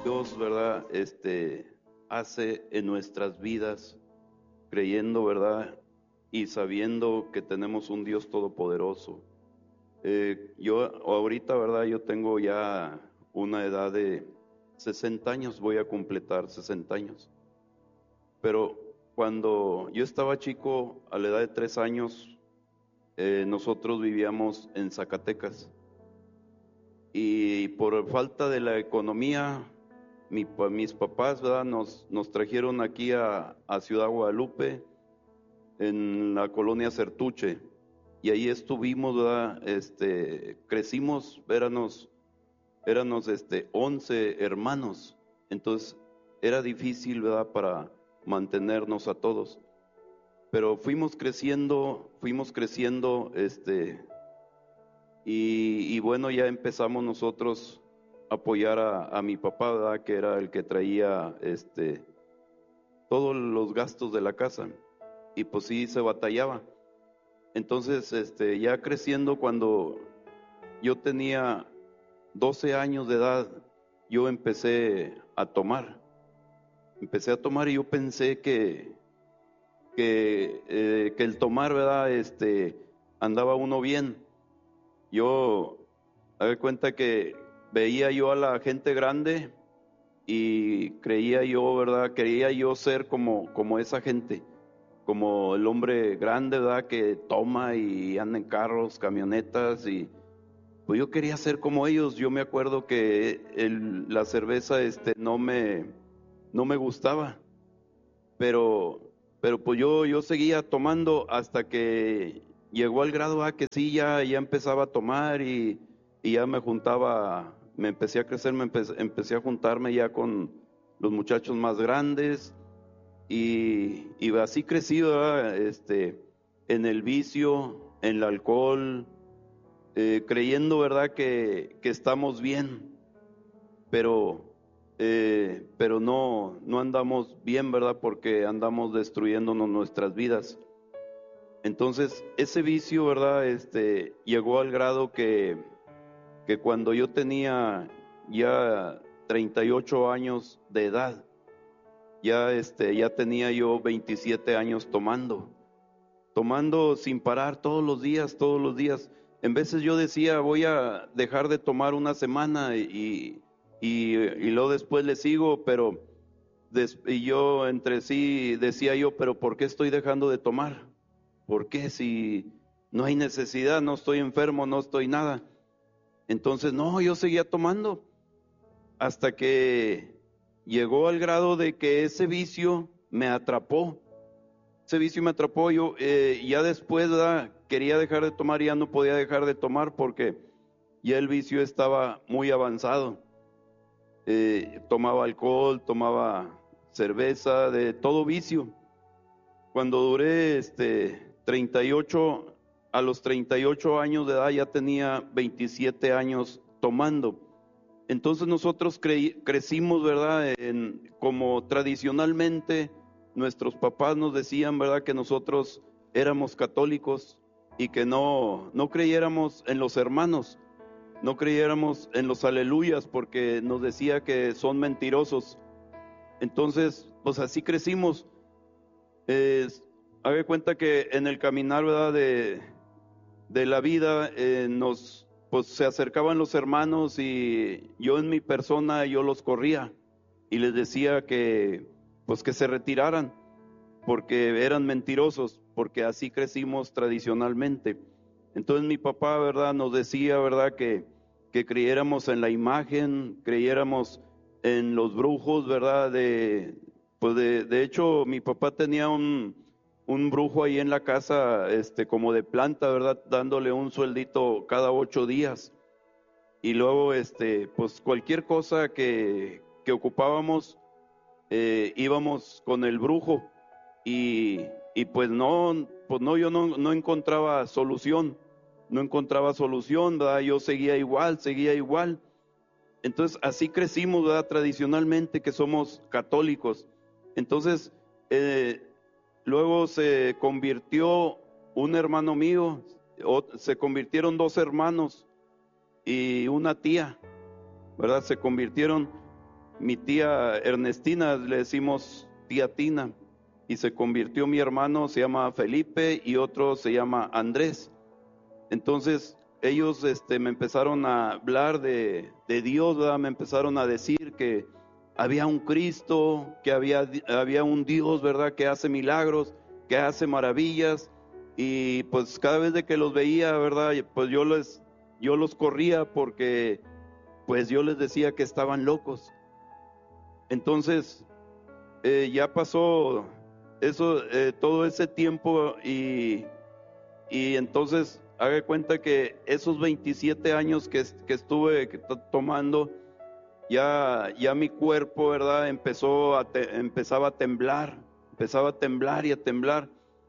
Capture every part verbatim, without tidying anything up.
Dios, ¿verdad? Este hace en nuestras vidas, creyendo, ¿verdad? Y sabiendo que tenemos un Dios todopoderoso. Eh, yo ahorita, ¿verdad? Yo tengo ya una edad de sesenta años, voy a completar sesenta años. Pero cuando yo estaba chico, a la edad de tres años, eh, nosotros vivíamos en Zacatecas. Y por falta de la economía, mi, pa- mis papás, ¿verdad? Nos, nos trajeron aquí a, a Ciudad Guadalupe, en la colonia Certuche, y ahí estuvimos, ¿verdad? Este, crecimos, éramos, éramos este, once hermanos, entonces era difícil, ¿verdad? Para mantenernos a todos, pero fuimos creciendo, fuimos creciendo, este, y, y bueno, ya empezamos nosotros a apoyar a, a mi papá, ¿verdad? Que era el que traía, este, todos los gastos de la casa, y pues sí se batallaba. Entonces, este, ya creciendo, cuando yo tenía doce años de edad, yo empecé a tomar. Empecé a tomar y yo pensé que, que, eh, que el tomar, ¿verdad? Este, andaba uno bien. Yo, me doy cuenta que veía yo a la gente grande y creía yo, ¿verdad? Quería yo ser como, como esa gente, como el hombre grande, ¿verdad? Que toma y anda en carros, camionetas, y pues yo quería ser como ellos. Yo me acuerdo que el, la cerveza, este, no me, no me gustaba, pero, pero pues yo, yo seguía tomando hasta que llegó al grado a que sí, ya, ya empezaba a tomar, y, y ya me juntaba, me empecé a crecer, me empecé, empecé a juntarme ya con los muchachos más grandes, y, y así crecí, ¿verdad? Este, en el vicio, en el alcohol, eh, creyendo, ¿verdad? Que, que estamos bien, pero, eh, pero no, no andamos bien, ¿verdad? Porque andamos destruyéndonos nuestras vidas. Entonces, ese vicio, ¿verdad? Este, llegó al grado que, que cuando yo tenía ya treinta y ocho años de edad, ya, este, ya tenía yo veintisiete años tomando, tomando sin parar todos los días, todos los días. En veces yo decía, voy a dejar de tomar una semana y, y, y luego después le sigo, pero des- y yo entre sí decía yo, pero ¿por qué estoy dejando de tomar? ¿Por qué si no hay necesidad, no estoy enfermo, no estoy nada? Entonces, no, yo seguía tomando hasta que llegó al grado de que ese vicio me atrapó. Ese vicio me atrapó. Yo, eh, ya después, ¿verdad? Quería dejar de tomar y ya no podía dejar de tomar porque ya el vicio estaba muy avanzado. Eh, tomaba alcohol, tomaba cerveza, de todo vicio. Cuando duré este treinta y ocho, a los treinta y ocho años de edad ya tenía veintisiete años tomando. Entonces nosotros cre- crecimos, ¿verdad? En, como tradicionalmente nuestros papás nos decían, ¿verdad? Que nosotros éramos católicos y que no, no creyéramos en los hermanos, no creyéramos en los aleluyas, porque nos decía que son mentirosos. Entonces, pues así crecimos. Eh, haga cuenta que en el caminar, ¿verdad? De, de la vida, eh, nos, pues se acercaban los hermanos y yo en mi persona, yo los corría y les decía que, pues que se retiraran porque eran mentirosos, porque así crecimos tradicionalmente. Entonces mi papá, ¿verdad? Nos decía, ¿verdad? Que, que creyéramos en la imagen, creyéramos en los brujos, ¿verdad? De, pues de, de hecho, mi papá tenía un, un brujo ahí en la casa, este, como de planta, ¿verdad? Dándole un sueldito cada ocho días. Y luego, este, pues cualquier cosa que, que ocupábamos, eh, íbamos con el brujo y, y pues no, pues no, yo no, no encontraba solución, no encontraba solución, ¿verdad? Yo seguía igual, seguía igual. Entonces así crecimos, ¿verdad? Tradicionalmente, que somos católicos. Entonces, eh, luego se convirtió un hermano mío, o, se convirtieron dos hermanos y una tía, ¿verdad? Se convirtieron. mi tía Ernestina, le decimos tía Tina, y se convirtió mi hermano, se llama Felipe, y otro se llama Andrés. Entonces ellos este, me empezaron a hablar de, de Dios, ¿verdad? Me empezaron a decir que había un Cristo, que había, había un Dios, ¿verdad?, que hace milagros, que hace maravillas. Y pues cada vez de que los veía, ¿verdad?, pues yo les, yo los corría porque pues yo les decía que estaban locos. Entonces eh, ya pasó eso, eh, todo ese tiempo y, y entonces haga cuenta que esos veintisiete años que, que estuve tomando, ya, ya mi cuerpo, ¿verdad?, empezó a te, empezaba a temblar, empezaba a temblar y a temblar.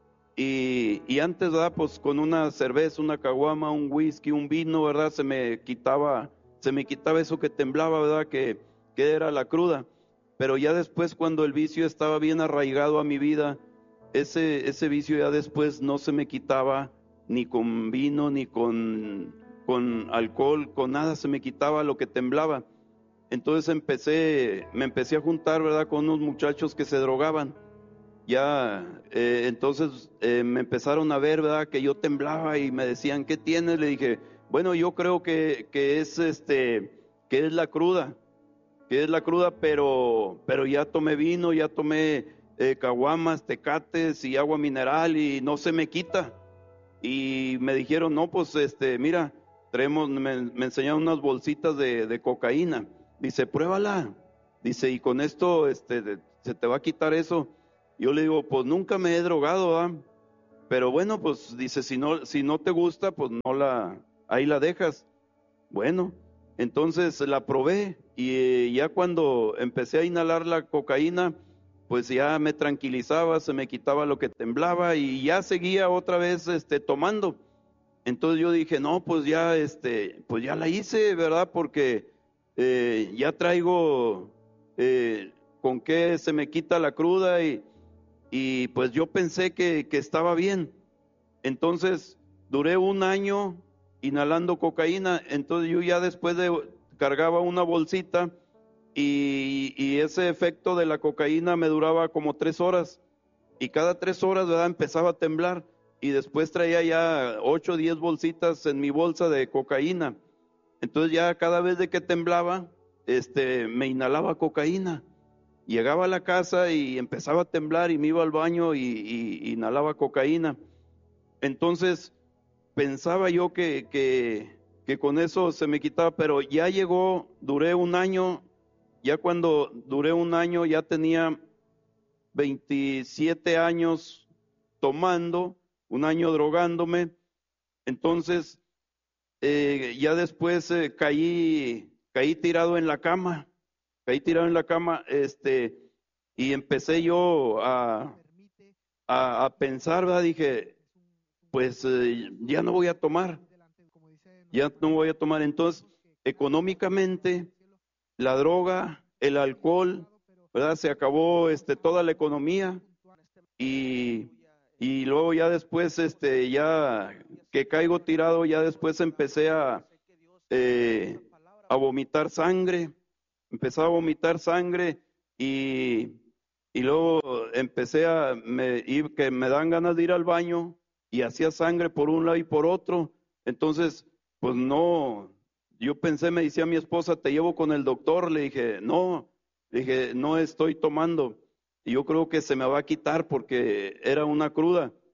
Y, y antes, ¿verdad?, pues con una cerveza, una caguama, un whisky, un vino, ¿verdad?, se me quitaba, se me quitaba eso que temblaba, ¿verdad?, que, que era la cruda. Pero ya después, cuando el vicio estaba bien arraigado a mi vida, ese, ese vicio ya después no se me quitaba ni con vino, ni con, con alcohol, con nada se me quitaba lo que temblaba. Entonces empecé, me empecé a juntar, ¿verdad?, con unos muchachos que se drogaban. Ya, eh, entonces eh, me empezaron a ver, ¿verdad?, que yo temblaba y me decían, ¿qué tienes? Le dije, bueno, yo creo que, que es este, que es la cruda, que es la cruda, pero, pero ya tomé vino, ya tomé eh, caguamas, tecates y agua mineral y no se me quita. Y me dijeron, no, pues este, mira, traemos, me, me enseñaron unas bolsitas de, de cocaína. Dice, pruébala. Dice, y con esto este, de, se te va a quitar eso. Yo le digo, pues nunca me he drogado, ¿eh? Pero bueno, pues dice, si no, si no te gusta, pues no la, ahí la dejas. Bueno, entonces la probé y eh, ya cuando empecé a inhalar la cocaína, pues ya me tranquilizaba, se me quitaba lo que temblaba y ya seguía otra vez este, tomando. Entonces yo dije, no, pues ya, este, pues ya la hice, ¿verdad? Porque eh, ya traigo eh, con qué se me quita la cruda y, y pues yo pensé que, que estaba bien. Entonces duré un año inhalando cocaína, entonces yo ya después de cargaba una bolsita y, y ese efecto de la cocaína me duraba como tres horas y cada tres horas, ¿verdad?, empezaba a temblar y después traía ya ocho o diez bolsitas en mi bolsa de cocaína. Entonces ya cada vez de que temblaba, este, me inhalaba cocaína. Llegaba a la casa y empezaba a temblar y me iba al baño y, y, y inhalaba cocaína. Entonces pensaba yo que, que, que con eso se me quitaba, pero ya llegó, duré un año, ya cuando duré un año ya tenía veintisiete años tomando, un año drogándome, entonces eh, ya después eh, caí, caí tirado en la cama, caí tirado en la cama, este, y empecé yo a, a, a pensar, ¿verdad? Dije, pues eh, ya no voy a tomar, ya no voy a tomar. Entonces, económicamente, la droga, el alcohol, ¿verdad? Se acabó este, toda la economía y, y luego ya después, este, ya que caigo tirado, ya después empecé a, eh, a vomitar sangre, empecé a vomitar sangre y, y luego empecé a, me, ir, que me dan ganas de ir al baño y hacía sangre por un lado y por otro. Entonces, pues no, yo pensé, me decía mi esposa, te llevo con el doctor. Le dije, no, le dije, no estoy tomando. Y yo creo que se me va a quitar porque era una cruda.